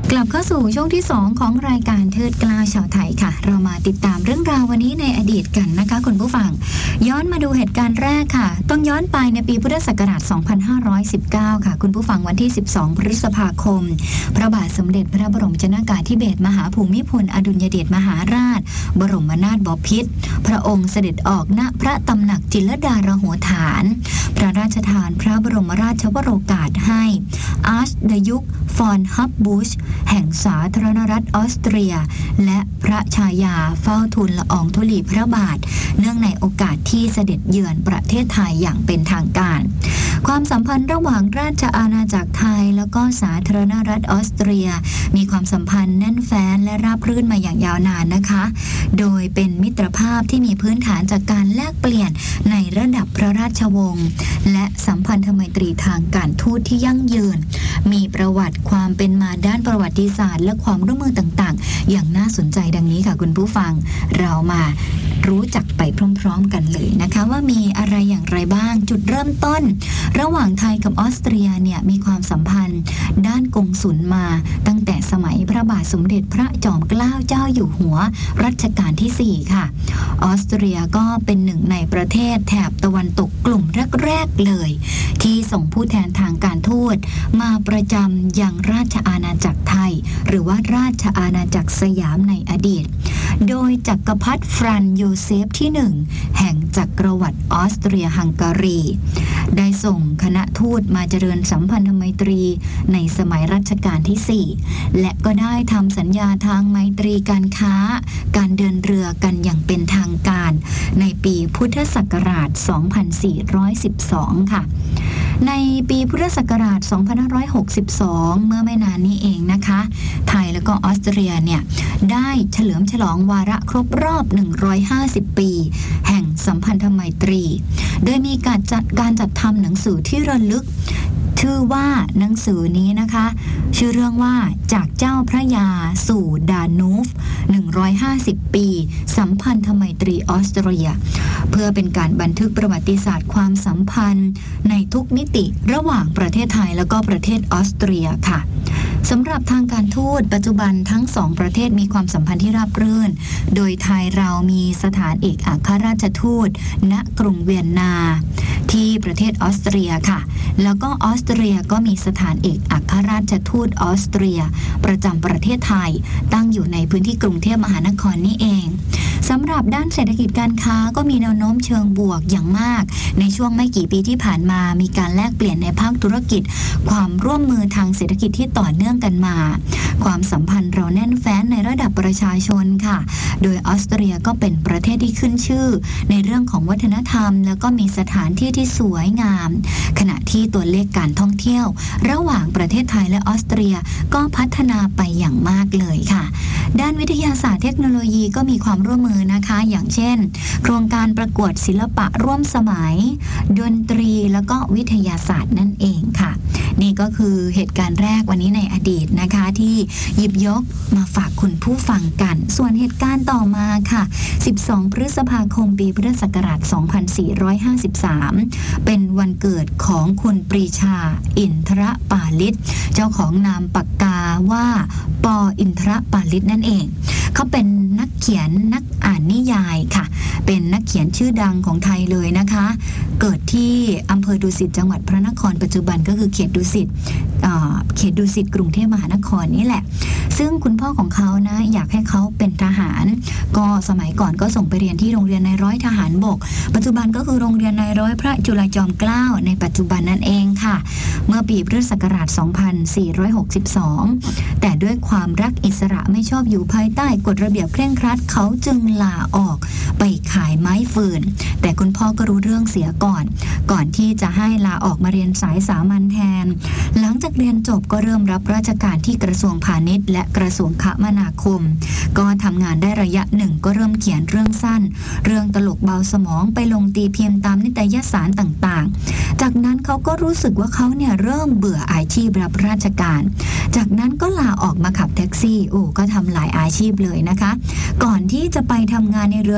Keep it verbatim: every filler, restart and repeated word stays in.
กลับเข้าสู่ช่วงที่สองของรายการเทิดกล้าชาวไทยค่ะเรามาติดตามเรื่องราววันนี้ในอดีตกันนะคะคุณผู้ฟังย้อนมาดูเหตุการณ์แรกค่ะต้องย้อนไปในปีพุทธศักราชสองพันห้าร้อยสิบเก้าค่ะคุณผู้ฟังวันที่สิบสองพฤษภาคมพระบาทสมเด็จพระบรมชนกาธิเบศรมหาภูมิพลอดุลยเดชมหาราชบรมนาถบพิตรพระองค์เสด็จออกณพระตำหนักจิลดารโหฐานพระราชทานพระบรมราชวโรกาสให้อาร์ชเดยุคฟอนฮับบูชแห่งสาธารณรัฐออสเตรียและพระชายาเฝ้าทูลละอองธุลีพระบาทเนื่องในโอกาสที่เสด็จเยือนประเทศไทยอย่างเป็นทางการความสัมพันธ์ระหว่างราชอาณาจักรไทยแล้วก็สาธารณรัฐออสเตรียมีความสัมพันธ์แน่นแฟ้นและราบรื่นมาอย่างยาวนานนะคะโดยเป็นมิตรภาพที่มีพื้นฐานจากการแลกเปลี่ยนในระดับพระราชวงศ์และสัมพันธไมตรีทางการทูตที่ยั่งยืนมีประวัติความเป็นมาด้านประวัติศาสตร์และความร่วมมือต่างๆอย่างน่าสนใจดังนี้ค่ะคุณผู้ฟังเรามารู้จักไปพร้อมๆกันเลยนะคะว่ามีอะไรอย่างไรบ้างจุดเริ่มต้นระหว่างไทยกับออสเตรียเนี่ยมีความสัมพันธ์ด้านกงสุลมาตั้งแต่สมัยพระบาทสมเด็จพระจอมเกล้าเจ้าอยู่หัวรัชกาลที่สี่ค่ะออสเตรียก็เป็นหนึ่งในประเทศแถบตะวันตกกลุ่มแรกๆเลยที่ส่งผู้แทนทางการทูตมาประจำยังราชอาณาจักรไทยหรือว่าราชอาณาจักรสยามในอดีตโดยจักรพรรดิฟรันโยเซฟที่หนึ่งแห่งจักรวรรดิออสเตรียฮังการีได้ส่งคณะทูตมาเจริญสัมพันธไมตรีในสมัยรัชกาลที่สี่และก็ได้ทำสัญญาทางไมตรีการค้าการเดินเรือกันอย่างเป็นทางการในปีพุทธศักราชสองพันสี่ร้อยสิบสองค่ะในปีพุทธศักราชสองพันห้าร้อยหกสิบสองเมื่อไม่นานนี้เองนะคะไทยแล้วก็ออสเตรียเนี่ยได้เฉลิมฉลองวาระครบรอบหนึ่งร้อยห้าสิบปีแห่งสัมพันธไมตรีโดยมีการจัดการจัดทำหนังสือที่ระลึกชื่อว่าหนังสือนี้นะคะชื่อเรื่องว่าจากเจ้าพระยาสู่ดานูฟหนึ่งร้อยห้าสิบปีสัมพันธไมตรีออสเตรียเพื่อเป็นการบันทึกประวัติศาสตร์ความสัมพันธ์ในทุกมิติระหว่างประเทศไทยแล้วก็ประเทศออสเตรียค่ะสำหรับทางการทูตปัจจุบันทั้งสองประเทศมีความสัมพันธ์ที่ราบรื่นโดยไทยเรามีสถานเอกอัครราชทูตณกรุงเวียนนาที่ประเทศออสเตรียค่ะแล้วก็ออสเตรียก็มีสถานเอกอัครราชทูตออสเตรียประจำประเทศไทยตั้งอยู่ในพื้นที่กรุงเทพมหานครนี่เองสำหรับด้านเศรษฐกิจการค้าก็มีแนวโน้มเชิงบวกอย่างมากในช่วงไม่กี่ปีที่ผ่านมามีการแลกเปลี่ยนในภาคธุรกิจความร่วมมือทางเศรษฐกิจที่ต่อเนื่องกันมาความสัมพันธ์เราแน่นแฟ้นในระดับประชาชนค่ะโดยออสเตรียก็เป็นประเทศที่ขึ้นชื่อในเรื่องของวัฒนธรรมแล้วก็มีสถานที่ที่สวยงามขณะที่ตัวเลขการท่องเที่ยวระหว่างประเทศไทยและออสเตรียก็พัฒนาไปอย่างมากเลยค่ะด้านวิทยาศาสตร์เทคโนโลยีก็มีความร่วมมือนะคะอย่างเช่นโครงการประกวดศิลปะร่วมสมัยดนตรีแล้วก็วิทยาศาสตร์นั่นเองค่ะนี่ก็คือเหตุการณ์แรกวันนี้ในอดีตนะคะที่หยิบยกมาฝากคุณผู้ฟังกันส่วนเหตุการณ์ต่อมาค่ะสิบสองพฤษภาคมปีพุทธศักราชสองพันสี่ร้อยห้าสิบสามเป็นวันเกิดของคุณปรีชาอินทรปาลิตเจ้าของนามปากกาว่าปออินทรปาลิตนั่นเองเขาเป็นนักเขียนนักอ่านนิยายค่ะเป็นนักเขียนชื่อดังของไทยเลยนะคะเกิดที่อำเภอดุสิตจังหวัดพระนครปัจจุบันก็คือเขตดุสิตเขตดุสิตกรุงเทพมหานครนี่แหละซึ่งคุณพ่อของเขานะอยากให้เขาเป็นทหารก็สมัยก่อนก็ส่งไปเรียนที่โรงเรียนนายร้อยทหารบกปัจจุบันก็คือโรงเรียนนายร้อยพระจุลจอมเกล้าในปัจจุบันนั่นเองค่ะเมื่อปีพุทธศักราชสองพันสี่ร้อยหกสิบสองแต่ด้วยความรักอิสระไม่ชอบอยู่ภายใต้กฎระเบียบเคร่งครัดเขาจึงลาออกไปขายไม้ฟืนแต่คุณพ่อก็รู้เรื่องเสียก่อนก่อนที่จะให้ลาออกมาเรียนสายสามัญแทนหลังจากเรียนจบก็เริ่มรับราชการที่กระทรวงพาณิชย์และกระทรวงคมนาคมก็ทำงานได้ระยะหนึ่งก็เริ่มเขียนเรื่องสั้นเรื่องตลกเบาสมองไปลงตีพิมพ์ตามนิตยสารต่างๆจากนั้นเขาก็รู้สึกว่าเขาเนี่ยเริ่มเบื่ออาชีพรับราชการจากนั้นก็ลาออกมาขับแท็กซี่โอ้ก็ทำหลายอาชีพเลยนะคะก่อนที่จะไปทำงานในเรือ